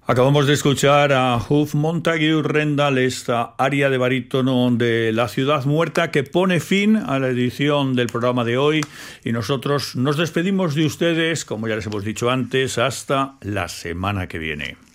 Acabamos de escuchar a Huff Montague Rendall, esta aria de barítono de La Ciudad Muerta, que pone fin a la edición del programa de hoy, y nosotros nos despedimos de ustedes, como ya les hemos dicho antes, hasta la semana que viene.